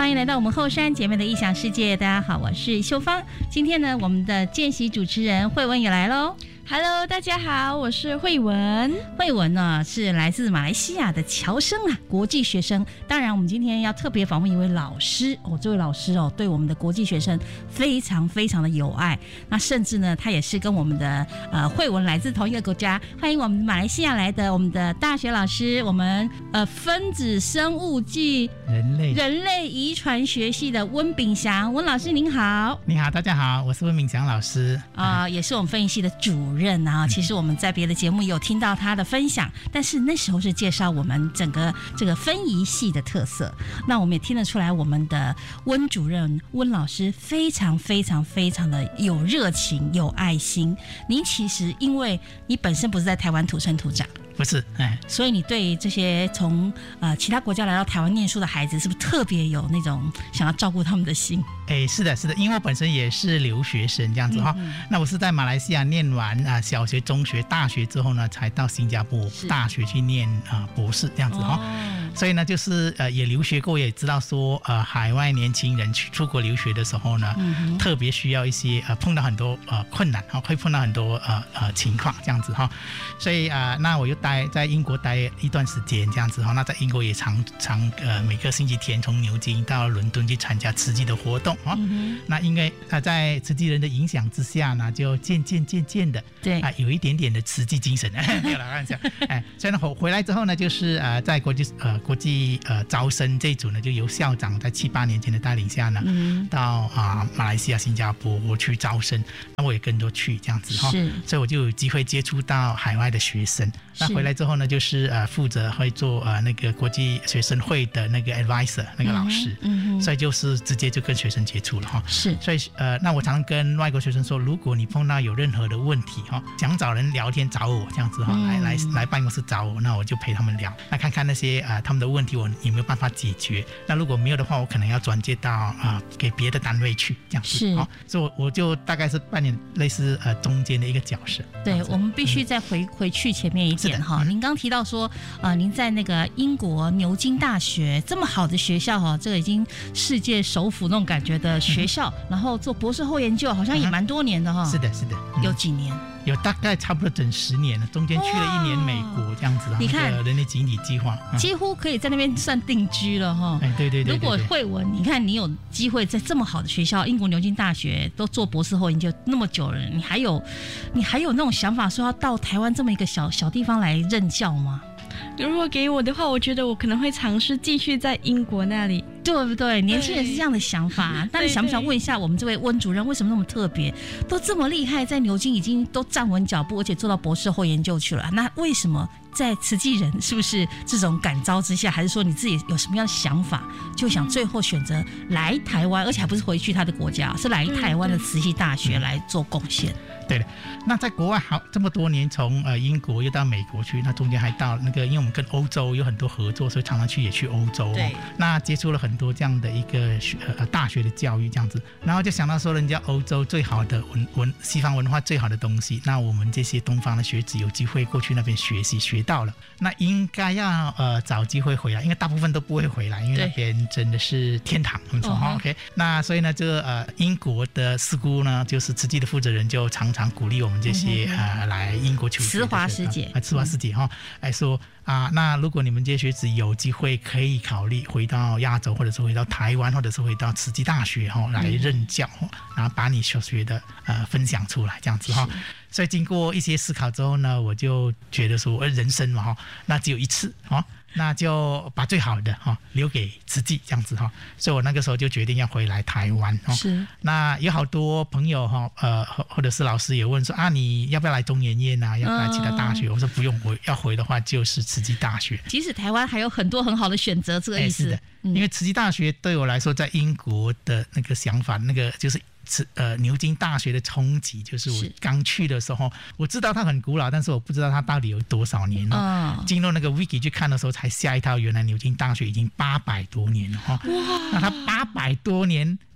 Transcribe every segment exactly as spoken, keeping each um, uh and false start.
欢迎来到我们后山姐妹的异想世界。大家好，我是秀芳。今天呢，我们的见习主持人慧文也来喽。 Hello， 大家好，我是慧文。 慧文呢是来自马来西亚的侨生啊，国际学生。当然，我们今天要特别访问一位老师哦，这位老师哦，对我们的国际学生非常非常的有爱。那甚至呢，他也是跟我们的呃慧文来自同一个国家。欢迎我们马来西亚来的我们的大学老师，我们呃分子生物暨人类人类遗传学系的温炳祥温老师，您好。 你好，大家好，我是温炳祥老师啊、呃，也是我们分析系的主任。啊，其实我们在别的节目也有听到他的分享，但是那时候是介绍我们整个这个分仪系的特色。那我们也听得出来，我们的温主任温老师非常非常非常的有热情、有爱心。您其实因为你本身不是在台湾土生土长。 不是，哎， 所以你对这些从呃其他国家来到台湾念书的孩子，是不是特别有那种想要照顾他们的心？ 哎，是的，是的，因为我本身也是留学生这样子哈、嗯。那我是在马来西亚念完啊、呃、小学、中学、大学之后呢，才到新加坡大学去念啊、呃、博士这样子哈。哦、所以呢，就是呃也留学过，也知道说呃海外年轻人去出国留学的时候呢，嗯、特别需要一些呃碰到很多呃困难哈，会碰到很多呃呃情况这样子哈。所以啊、呃，那我又待在英国待一段时间这样子哈。那在英国也常常呃每个星期天从牛津到伦敦去参加慈济的活动啊。嗯、那因为他、呃、在慈济人的影响之下呢，就渐渐渐渐的对啊、呃、有一点点的慈济精神，没有啦，开玩笑。哎，所以呢回回来之后呢，就是呃在国际呃国际呃招生这一组呢，就由校长在七八年前的带领下呢，嗯、到啊、呃、马来西亚、新加坡我去招生，那我也跟着去这样子哈。是，所以我就有机会接触到海外的学生。那回来之后呢，就是呃负责会做呃那个国际学生会的那个 advisor 那个老师，嗯嗯、所以就是直接就跟学生接触了哈。是，所以呃那我常常跟外国学生说，如果你碰到有任何的问题哈，想找人聊天找我这样子哈，嗯、来来来办公室找我，那我就陪他们聊，那看看那些呃他们的问题我有没有办法解决。那如果没有的话，我可能要转接到啊、呃、给别的单位去这样子。是，哦、所以我我就大概是扮演类似呃中间的一个角色。 对，我们必须再回、嗯、回去前面一点哈。您刚提到说，呃，您在那个英国牛津大学这么好的学校哈，这个已经世界首府那种感觉的学校，嗯、然后做博士后研究，好像也蛮多年的哈。 是的，是的， 嗯、有几年？ 有大概差不多整十年了，中间去了一年美国这样子。你看，人类集体计划、 嗯、几乎可以在那边算定居了哈。 哎，对对 对, 对, 对。 如果慧文，你看你有机会在这么好的学校，英国牛津大学都做博士后研究那么久了，你还有你还有那种想法说要到台湾这么一个小小地方来任教吗？ 如果给我的话，我觉得我可能会尝试继续在英国那里， 对不对？年轻人是这样的想法。那你想不想问一下我们这位温主任，为什么那么特别，都这么厉害，在牛津已经都站稳脚步，而且做到博士后研究去了？那为什么在慈济人是不是这种感召之下，还是说你自己有什么样的想法，就想最后选择来台湾，而且还不是回去他的国家，是来台湾的慈济大学来做贡献？ 对的，那在国外好这么多年，从呃英国又到美国去，那中间还到那个，因为我们跟欧洲有很多合作，所以常常去也去欧洲、哦。对，那接触了很多这样的一个学呃大学的教育这样子，然后就想到说，人家欧洲最好的文文西方文化最好的东西，那我们这些东方的学子有机会过去那边学习，学到了，那应该要呃找机会回来，因为大部分都不会回来，因为那边真的是天堂，没错、哦、OK。那所以呢，这个呃英国的师姑呢，就是慈济的负责人，就常常鼓励我们这些、嗯、呃来英国求学的慈华师姐， 呃慈华师姐哈，来说啊、呃，那如果你们这些学子有机会可以考虑回到亚洲，或者是回到台湾，或者是回到慈济大学哈来任教，嗯、然后把你所学的呃分享出来这样子哈。所以经过一些思考之后呢，我就觉得说，人生嘛哈，那只有一次哈。那就把最好的哈留给慈济这样子哈，所以我那个时候就决定要回来台湾哈。是。那有好多朋友哈，呃，或者是老师也问说啊，你要不要来中研院啊？要不要来其他大学？嗯、我说不用，我要回的话就是慈济大学。 其实台湾还有很多很好的选择，这个意思。是的， 嗯、因为慈济大学对我来说，在英国的那个想法，那个就是。呃，牛津大学的冲击，就是我刚去的时候，我知道它很古老，但是我不知道它到底有多少年了。哦、进入那个 wiki 去看的时候，才吓一跳，原来牛津大学已经八百多年了哈。哇！那它八百多年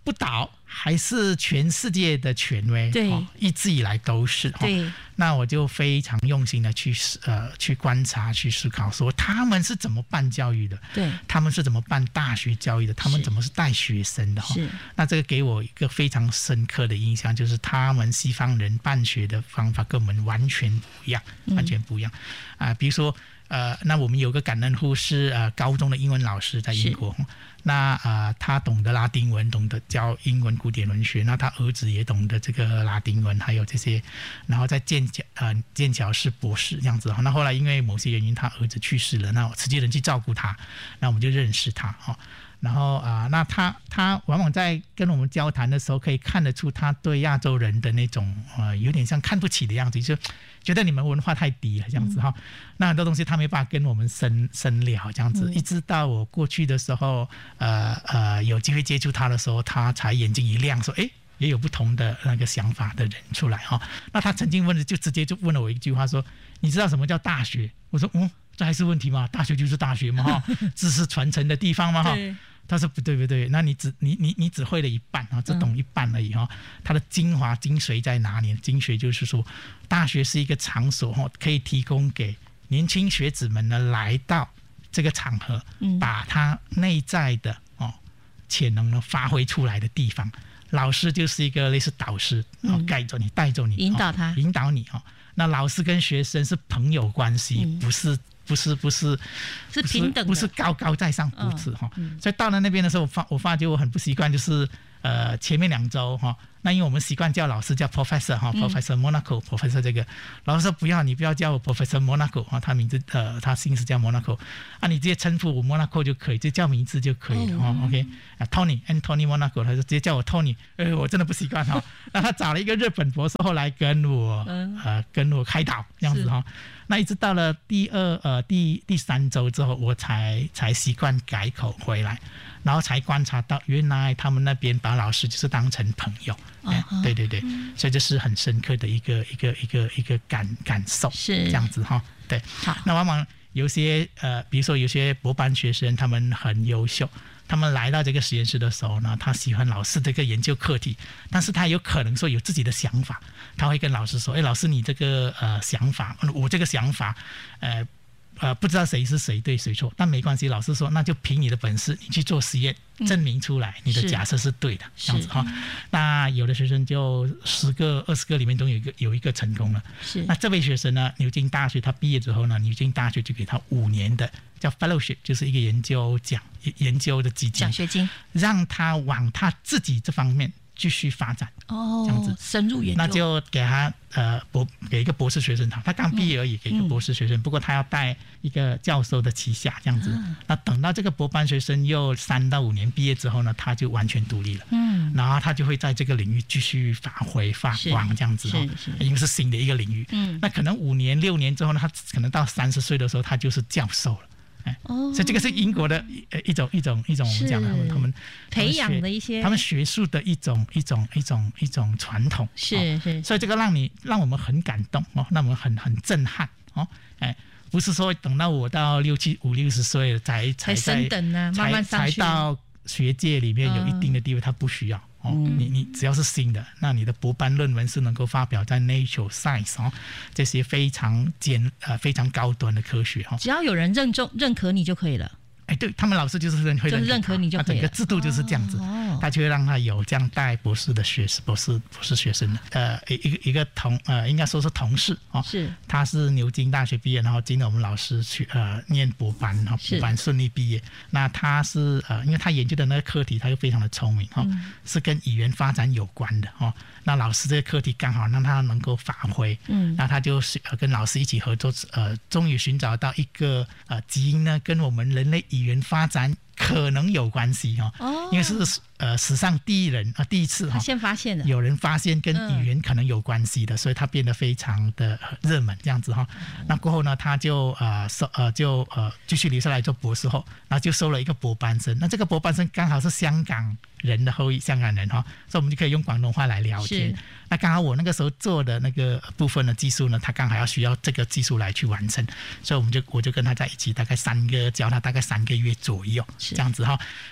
不倒还是全世界的权威， 对、 哦，一直以来都是。 对、 哦，那我就非常用心的去呃去观察、去思考，说他们是怎么办教育的， 对， 他们是怎么办大学教育的，他们怎么是带学生的哈、哦。那这个给我一个非常深刻的印象，就是他们西方人办学的方法跟我们完全不一样，完全不一样啊、呃。比如说呃，那我们有个感恩户是呃高中的英文老师在英国。那呃，他懂得拉丁文，懂得教英文古典文学。那他儿子也懂得这个拉丁文，还有这些。然后在剑桥呃剑桥是博士这样子。那后来因为某些原因，他儿子去世了，那慈济人去照顾他，那我们就认识他哈。然后啊、呃，那他他往往在跟我们交谈的时候，可以看得出他对亚洲人的那种呃有点像看不起的样子，就觉得你们文化太低了这样子哈、嗯。那很多东西他没办法跟我们深深聊这样子、嗯，一直到我过去的时候，呃呃有机会接触他的时候，他才眼睛一亮，说哎。也有不同的那个想法的人出来哈。那他曾经问的就直接就问了我一句话说：“你知道什么叫大学？”我说：“嗯，这还是问题吗？大学就是大学嘛哈，知识传承的地方嘛哈。”他说：“不对不对，那你只你你你只会了一半啊，只懂一半而已哈。它的精华精髓在哪里？精髓就是说，大学是一个场所哈，可以提供给年轻学子们呢来到这个场合，把他内在的哦潜能呢发挥出来的地方。”老师就是一个类似导师，哦，盖着你，带着你， 引导他， 哦、引导你哦。那老师跟学生是朋友关系，嗯、不是不是不是是平等的， 不是高高在上彼此哈。所以到了那边的时候，我发我发觉我很不习惯，就是呃前面两周哈。那因为我们习惯叫老师叫 Professor 哈、嗯、，Professor Monaco Professor 这个老师说不要，你不要叫我 Professor Monaco 哈，他名字呃他姓氏叫 Monaco 啊，你直接称呼我 Monaco 就可以，就叫名字就可以了哈、哦。OK 啊 Tony Anthony Monaco， 他就直接叫我 Tony， 呃我真的不习惯哈。那他找了一个日本博士后来跟我呃跟我开导这样子哈。那一直到了第二呃第第三周之后，我才才习惯改口回来。然后才观察到，原来他们那边把老师就是当成朋友，哦哎、对对对、嗯，所以这是很深刻的一个一个一个一个感感受，是这样子哈。对，好，那往往有些呃，比如说有些博班学生，他们很优秀，他们来到这个实验室的时候呢，他喜欢老师这个研究课题，但是他有可能说有自己的想法，他会跟老师说：“哎，老师，你这个呃想法，我这个想法，呃。”呃，不知道谁是谁对谁错，但没关系。老师说，那就凭你的本事，你去做实验，证明出来你的假设是对的，这样子哈。那有的学生就十个、二十个里面都有一个有一个成功了。是。那这位学生呢，牛津大学他毕业之后呢，牛津大学就给他五年的叫 fellowship， 就是一个研究奖研究的基金， 奖学金，让他往他自己这方面继续发展哦，这样子深入研究， 那就给他呃博给一个博士学生，他他刚毕业而已，给一个博士学生、嗯，不过他要带一个教授的旗下这样子、啊。那等到这个博班学生又三到五年毕业之后呢，他就完全独立了，嗯，然后他就会在这个领域继续发挥发光这样子哦，因为是新的一个领域，嗯，那可能五年六年之后呢，他可能到三十岁的时候，他就是教授了。哎哦、所以这个是英国的一种一种一种我们讲的他们他们培养的一些他们学术的一种一种一种一种传统是、哦、是，所以这个让你让我们很感动哦，让我们很很震撼哦，哎，不是说等到我到六七五六十岁了才才升等啊，慢慢上去才到学界里面有一定的地位，他不需要。哦、你你只要是新的，那你的博班论文是能够发表在 Nature Science 哦，这些非常简呃非常高端的科学哈、哦， 只要有人认重认可你就可以了。 哎，对他们老师就是认会认可， 就是认可你就可以了。 整个制度就是这样子，哦、他就会让他有这样带博士的学士、博士博士学生的，呃，一个一个同呃，应该说是同事哦，是，他是牛津大学毕业，然后经了我们老师去呃念博班，然后博班顺利毕业。那他是呃，因为他研究的那个课题，他又非常的聪明哈、哦嗯，是跟语言发展有关的哦。那老师这个课题刚好让他能够发挥，嗯，那他就呃跟老师一起合作，呃，终于寻找到一个呃基因呢，跟我们人类语言发展可能有关系哈、哦，因为是呃史上第一人啊、呃、第一次哈、哦， 先发现的， 有人发现跟语言可能有关系的，嗯、所以他变得非常的热门这样子哈、哦嗯。那过后呢，他就呃收呃就呃继续留下来做博士后，然后就收了一个博班生。那这个博班生刚好是香港人的后裔，香港人哈、哦，所以我们就可以用广东话来聊天。那刚好我那个时候做的那个部分的技术呢，他刚好要需要这个技术来去完成，所以我们就我就跟他在一起，大概三个教他大概三个月左右这样子哈。对，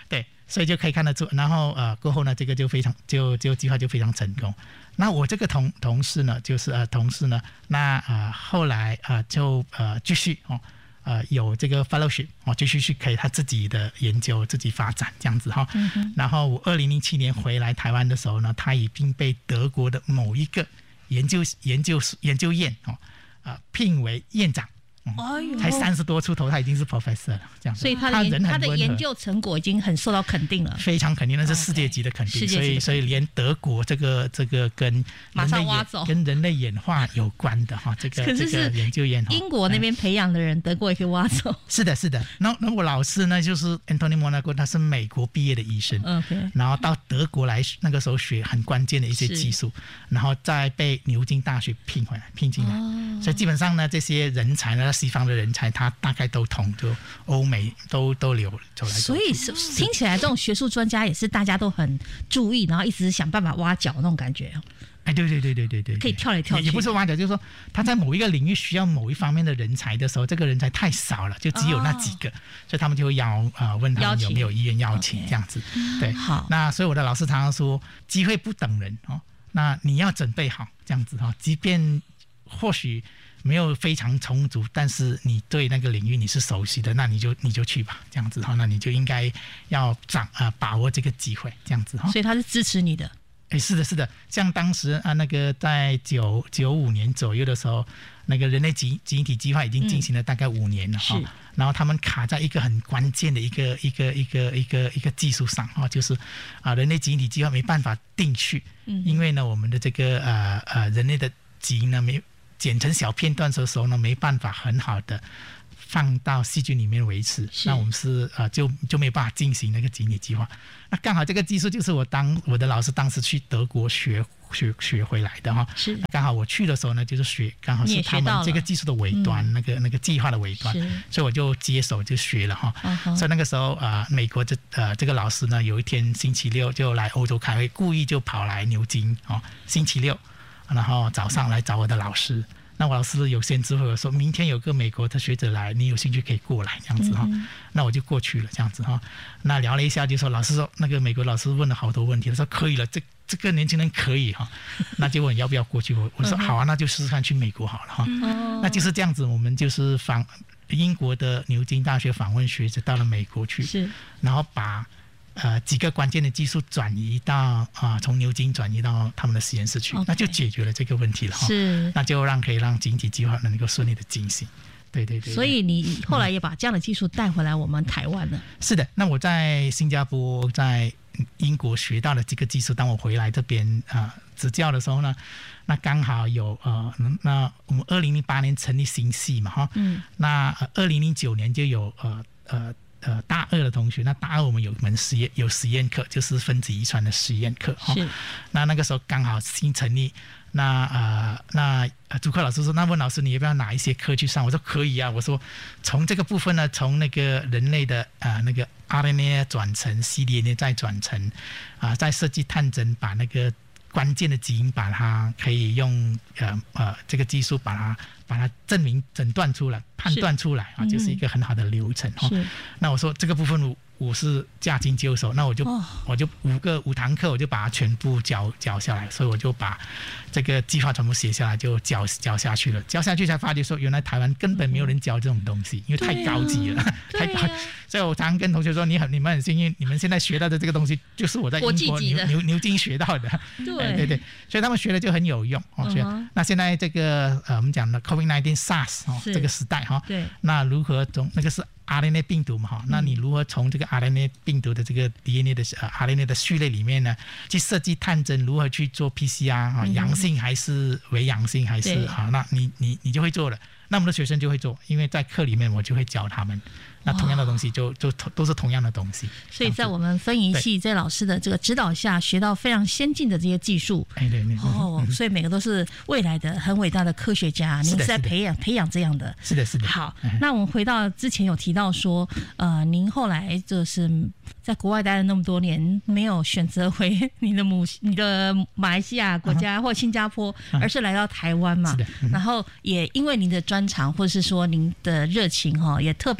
所以就可以看得出，然后呃过后呢，这个就非常就就计划就非常成功。那我这个同同事呢，就是呃同事呢，那呃后来呃就呃继续哦。呃，有这个 fellowship 哦，继续去可以他自己的研究、自己发展这样子哈。嗯、然后我二零零七年回来台湾的时候呢，他已经被德国的某一个研究研究研究院哦，呃聘为院长。嗯、才三十多出头，他已经是 professor 了，这样子。 所以他的他人很他的研究成果已经很受到肯定了， 非常肯定，那是世界级的肯定。所以所以连德国这个这个跟马上挖走跟人类演化有关的哈，这个可是是这个研究院， 英国那边培养的人，嗯、德国也可以挖走。 是的，是的。那那我老师呢，就是 Anthony Monaco， 他是美国毕业的医生， okay. 然后到德国来，那个时候学很关键的一些技术，然后再被牛津大学聘回来，聘进来。哦、所以基本上呢，这些人才呢，西方的人才。他大概都通，就欧美都都流走来走去。 所以听起来，这种学术专家也是大家都很注意，然后一直想办法挖角那种感觉。 哎，对对对对对对， 可以跳来跳去。 也不是挖角，就是说他在某一个领域需要某一方面的人才的时候，这个人才太少了，就只有那几个，哦、所以他们就会邀呃问他们有没有意愿邀请这样子。对， 好。 那所以我的老师常常说，机会不等人哦，那你要准备好这样子哈，即便或许。没有非常充足，但是你对那个领域你是熟悉的，那你就你就去吧，这样子哈，那你就应该要掌呃把握这个机会，这样子哈。 所以他是支持你的。 哎，是的，是的，像当时啊，那个在九九五年左右的时候，那个人类基基因体计划已经进行了大概五年了哈、嗯，然后他们卡在一个很关键的一个一个一个一个一个技术上哈，就是啊，人类基因体计划没办法定序，嗯，因为呢，我们的这个呃呃人类的基因呢没。剪成小片段的时候呢，没办法很好的放到细菌里面维持，那我们是呃就就没有办法进行那个基因体计划。那刚好这个技术就是我当我的老师当时去德国学学学回来的哈，是刚好我去的时候呢，就是学刚好是他们这个技术的尾端，嗯、那个那个计划的尾端，所以我就接手就学了哈。Uh-huh. 所以那个时候呃，美国这呃这个老师呢，有一天星期六就来欧洲开会，故意就跑来牛津哦，星期六。然后早上来找我的老师，那我老师有先知会我说，明天有个美国的学者来，你有兴趣可以过来这样子哈、嗯，那我就过去了这样子哈。那聊了一下，就说老师说那个美国老师问了好多问题，他说可以了，这这个年轻人可以哈，那就问要不要过去，我我说好啊，那就试试看去美国好了哈、嗯。那就是这样子，我们就是访英国的牛津大学访问学者到了美国去，是，然后把。呃，几个关键的技术转移到啊、呃，从牛津转移到他们的实验室去， okay. 那就解决了这个问题了哈。是，那就让可以让基因体计划能够顺利的进行。对对 对, 对。所以你后来也把这样的技术带回来我们台湾了、嗯。是的， 那我在新加坡、在英国学到了这个技术，当我回来这边啊、呃、执教的时候呢，那刚好有呃，那我们二零零八年成立新系嘛哈，嗯，那二零零九年就有呃呃。呃，大二的同学，那大二我们有门实验有实验课，就是分子遗传的实验课哈。那那个时候刚好新成立，那呃那呃主课老师说，那问老师你要不要哪一些课去上？我说可以啊。我说从这个部分呢，从那个人类的呃那个 R N A 转成 C D N A 再转成啊、呃，再设计探针，把那个关键的基因把它可以用呃呃这个技术把它。把它证明诊断出来判断出来啊，就是一个很好的流程哈、哦。那我说这个部分我我是驾轻就熟，那我就、哦、我就五个五堂课我就把它全部教教下来，所以我就把这个计划全部写下来就教教下去了。教下去才发觉说，原来台湾根本没有人教这种东西，因为太高级了，啊、太高。所以我常常跟同学说，你很你们很幸运，你们现在学到的这个东西就是我在英国牛牛牛津学到的。对、呃、对对，所以他们学的就很有用哦。所以、uh-huh. 那现在这个呃我们讲的 COVID 十九 SARS 哦这个时代哈、哦，对，那如何从那个是 R N A 病毒嘛哈、嗯，那你如何从这个 R N A 病毒的这个 D N A 的呃 R N A 的序列里面呢，去设计探针，如何去做 P C R 啊、嗯，阳性还是伪阳性还是啊？那你你你就会做了，那我们的学生就会做，因为在课里面我就会教他们。那同样的东西就就都是同样的东西， 所以在我们分仪系在老师的这个指导下，学到非常先进的这些技术。 哎对对哦，所以每个都是未来的很伟大的科学家。您是在培养培养这样的。 是的，是的。 好，那我们回到之前有提到说，呃，您后来就是在国外待了那么多年，没有选择回你的母你的马来西亚国家或新加坡，而是来到台湾嘛。是的。然后也因为您的专长或者是说您的热情哈，也特别说。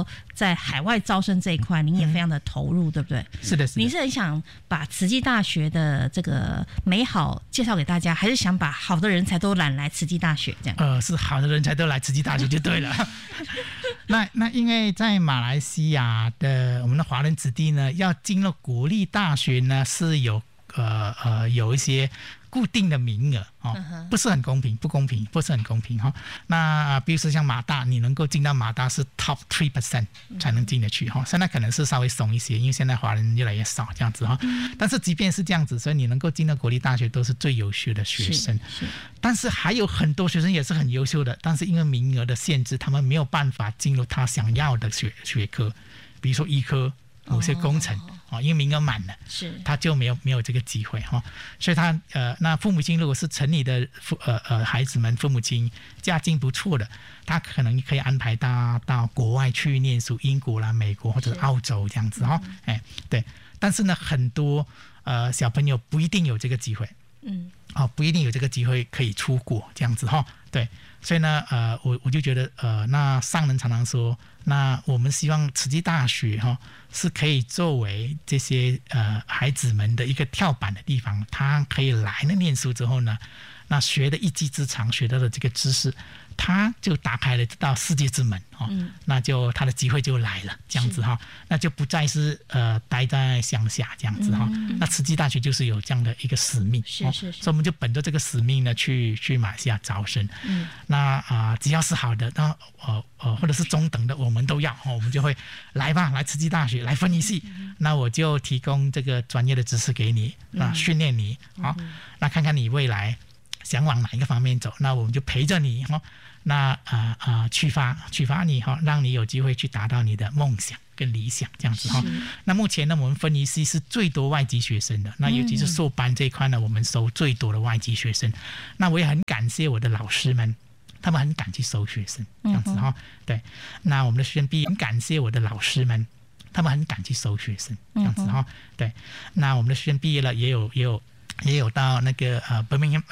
在海外招生这一块，您也非常的投入，嗯、对不对？ 是的，是的。 您是很想把慈济大学的这个美好介绍给大家，还是想把好的人才都揽来慈济大学这样？ 呃，是好的人才都来慈济大学就对了。那那因为在马来西亚的我们的华人子弟呢，要进入国立大学呢是有呃呃有一些固定的名额哦，不是很公平，不公平，不是很公平哈、哦。那、呃、比如说像马大，你能够进到马大是 top three percent 才能进得去哈、哦。现在可能是稍微松一些，因为现在华人越来越少这样子哈、哦。但是即便是这样子，所以你能够进到国立大学都是最优秀的学生。是是，但是还有很多学生也是很优秀的，但是因为名额的限制，他们没有办法进入他想要的学学科，比如说医科。某些工程、哦、因为名额满了，是他就没有没有这个机会哈、哦，所以他呃，那父母亲如果是城里的父呃呃孩子们，父母亲家境不错的，他可能可以安排到到国外去念书，英国啦、美国或者澳洲这样子哈、哦，哎对，但是呢，很多呃小朋友不一定有这个机会，嗯，哦，不一定有这个机会可以出国这样子哈、哦，对。所以呢，呃，我我就觉得，呃，那上人常常说，那我们希望慈济大学哈、哦、是可以作为这些呃孩子们的一个跳板的地方，他可以来那念书之后呢，那学的一技之长，学到的这个知识，他就打开了这道世界之门哦、嗯，那就他的机会就来了，这样子哈、哦，那就不再是呃待在乡下这样子哈、哦嗯，那慈济大学就是有这样的一个使命，是是是、哦，所以我们就本着这个使命呢，去去马来西亚招生，嗯，那啊、呃、只要是好的，那呃呃或者是中等的，我们都要哦，我们就会来吧，来慈济大学来分一系、嗯，那我就提供这个专业的知识给你啊，训练你好、嗯哦，那看看你未来想往哪一个方面走，那我们就陪着你哈、哦。那啊啊、呃呃，启发启发你哈、哦，让你有机会去达到你的梦想跟理想这样子哈、哦。那目前呢，我们分仪系是最多外籍学生的，那尤其是硕班这一块呢，我们收最多的外籍学生。那我也很感谢我的老师们，他们很敢去收学生这样子哈、哦。对，那我们的学生毕业很感谢我的老师们，他们很敢去收学生这样子哈、哦。对，那我们的学生毕业了，也有也有也有到那个呃 Birmingham